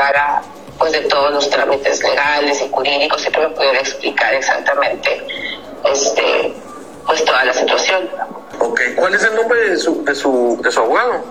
encargara pues de todos los trámites legales y jurídicos y que me pudiera explicar exactamente pues toda la situación. Okay. ¿Cuál es el nombre de su abogado?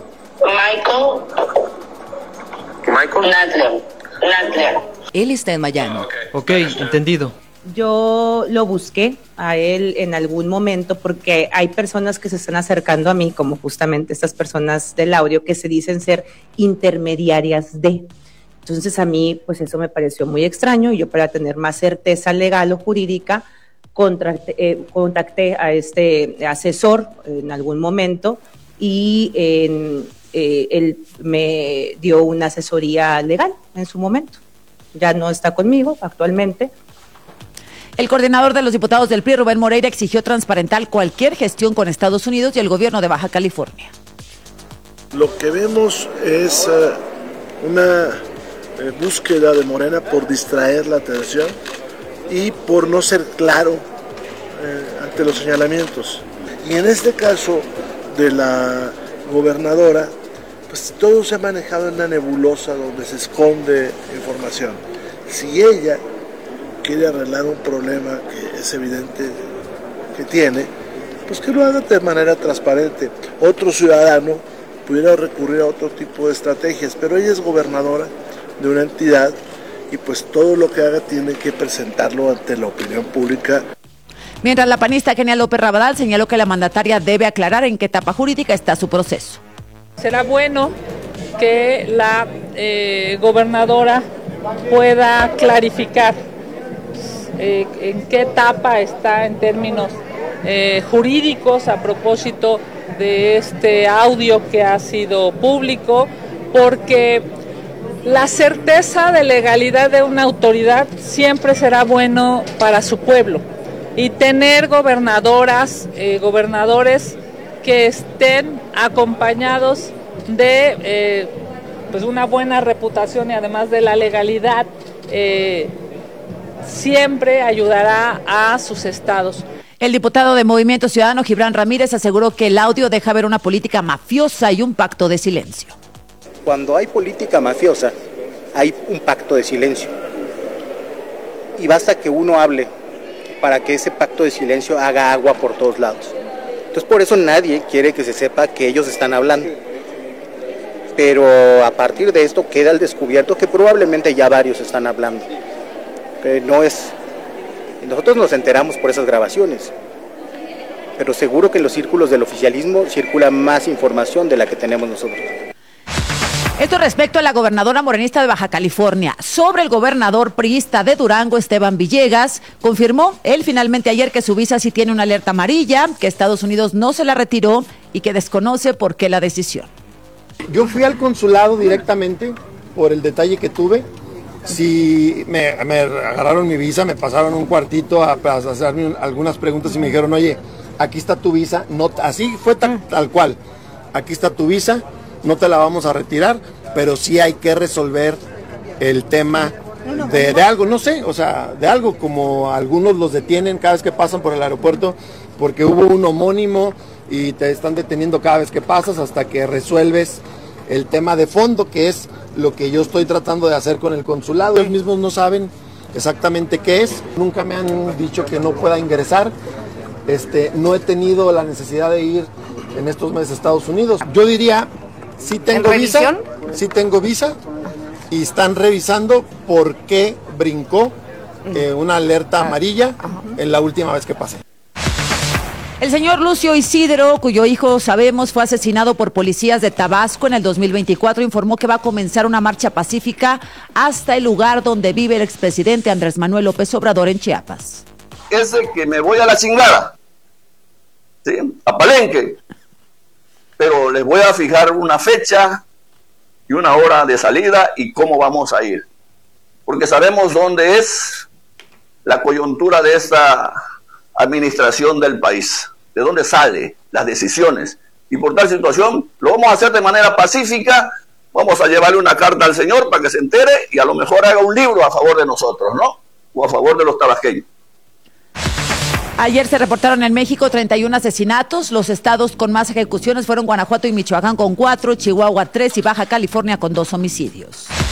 Michael Nadler. Él está en Miami. Ok, entendido. Yo lo busqué a él en algún momento porque hay personas que se están acercando a mí, como justamente estas personas del audio que se dicen ser intermediarias de. Entonces a mí pues eso me pareció muy extraño y yo, para tener más certeza legal o jurídica, contacté a este asesor en algún momento y él me dio una asesoría legal en su momento. Ya no está conmigo actualmente. El coordinador de los diputados del PRI, Rubén Moreira, exigió transparentar cualquier gestión con Estados Unidos y el gobierno de Baja California. Lo que vemos es una búsqueda de Morena por distraer la atención y por no ser claro ante los señalamientos. Y en este caso de la gobernadora, pues todo se ha manejado en una nebulosa donde se esconde información. Si ella quiere arreglar un problema que es evidente que tiene, pues que lo haga de manera transparente. Otro ciudadano pudiera recurrir a otro tipo de estrategias, pero ella es gobernadora de una entidad y pues todo lo que haga tiene que presentarlo ante la opinión pública. Mientras, la panista Kenia López Rabadán señaló que la mandataria debe aclarar en qué etapa jurídica está su proceso. Será bueno que la gobernadora pueda clarificar en qué etapa está en términos jurídicos a propósito de este audio que ha sido público, porque la certeza de legalidad de una autoridad siempre será bueno para su pueblo, y tener gobernadoras, gobernadores que estén acompañados de pues una buena reputación y además de la legalidad, siempre ayudará a sus estados. El diputado de Movimiento Ciudadano, Gibran Ramírez, aseguró que el audio deja ver una política mafiosa y un pacto de silencio. Cuando hay política mafiosa, hay un pacto de silencio. Y basta que uno hable para que ese pacto de silencio haga agua por todos lados. Entonces, por eso nadie quiere que se sepa que ellos están hablando. Pero a partir de esto queda al descubierto que probablemente ya varios están hablando. No es. Nosotros nos enteramos por esas grabaciones, pero seguro que en los círculos del oficialismo circula más información de la que tenemos nosotros. Esto respecto a la gobernadora morenista de Baja California. Sobre el gobernador priista de Durango, Esteban Villegas, confirmó él finalmente ayer que su visa sí tiene una alerta amarilla, que Estados Unidos no se la retiró y que desconoce por qué la decisión. Yo fui al consulado directamente por el detalle que tuve. Sí, me agarraron mi visa, me pasaron un cuartito a hacerme algunas preguntas y me dijeron, oye, aquí está tu visa, no, así fue tal cual, aquí está tu visa, no te la vamos a retirar, pero sí hay que resolver el tema de algo, no sé, o sea, de algo como algunos los detienen cada vez que pasan por el aeropuerto porque hubo un homónimo y te están deteniendo cada vez que pasas hasta que resuelves el tema de fondo, que es lo que yo estoy tratando de hacer con el consulado. Ellos mismos no saben exactamente qué es, nunca me han dicho que no pueda ingresar, no he tenido la necesidad de ir en estos meses a Estados Unidos. Yo diría, sí tengo visa y están revisando por qué brincó una alerta amarilla en la última vez que pasé. El señor Lucio Isidro, cuyo hijo sabemos fue asesinado por policías de Tabasco en el 2024, informó que va a comenzar una marcha pacífica hasta el lugar donde vive el expresidente Andrés Manuel López Obrador en Chiapas. Es de que me voy a la chingada, ¿sí? A Palenque, pero les voy a fijar una fecha y una hora de salida y cómo vamos a ir, porque sabemos dónde es la coyuntura de esta administración del país, de dónde salen las decisiones, y por tal situación lo vamos a hacer de manera pacífica. Vamos a llevarle una carta al señor para que se entere y a lo mejor haga un libro a favor de nosotros, ¿no? O a favor de los tabasqueños. Ayer se reportaron en México 31 asesinatos. Los estados con más ejecuciones fueron Guanajuato y Michoacán con 4, Chihuahua 3 y Baja California con 2 homicidios.